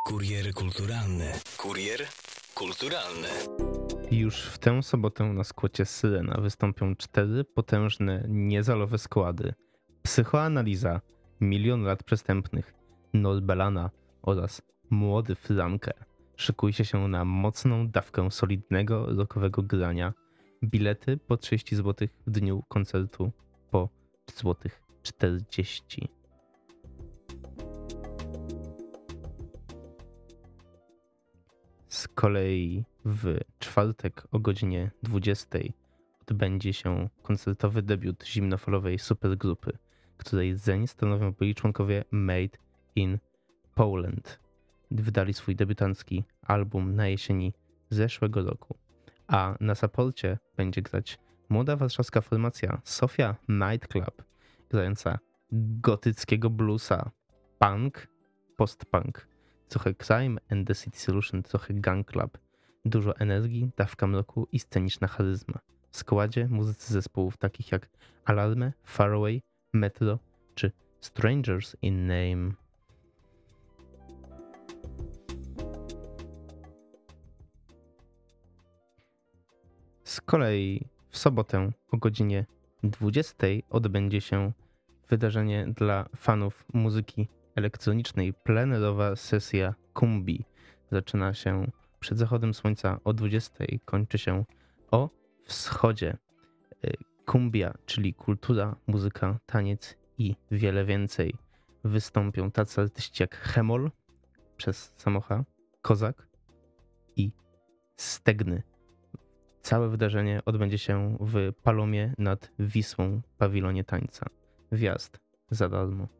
Kurier kulturalny. Kurier kulturalny. Już w tę sobotę na skłocie Syrena wystąpią 4 potężne, niezalowe składy. Psychoanaliza, Milion lat przestępnych, Norbelana oraz Młody Flanker. Szykujcie się na mocną dawkę solidnego, rockowego grania. Bilety po 30 zł w dniu koncertu po złotych 40. Z kolei w czwartek o godzinie 20 odbędzie się koncertowy debiut zimnofalowej supergrupy, której rdzeń stanowią byli członkowie Made in Poland. Wydali swój debiutancki album na jesieni zeszłego roku, a na saporcie będzie grać młoda warszawska formacja Sofia Nightclub, grająca gotyckiego bluesa, punk, post-punk. Trochę Crime and the City Solution, trochę Gang Club. Dużo energii, dawka mroku i sceniczna charyzma. W składzie muzycy zespołów takich jak Alarme, Faraway, Metro czy Strangers in Name. Z kolei w sobotę o godzinie 20 odbędzie się wydarzenie dla fanów muzyki elektronicznej, plenerowa sesja Kumbi. Zaczyna się przed zachodem słońca o 20, kończy się o wschodzie. Kumbia, czyli kultura, muzyka, taniec i wiele więcej. Wystąpią tacy artyści jak Hemol przez Samocha, Kozak i Stegny. Całe wydarzenie odbędzie się w Palomie nad Wisłą, pawilonie tańca. Wjazd za darmo.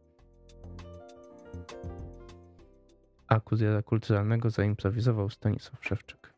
A kuriera kulturalnego zaimprowizował Stanisław Szewczyk.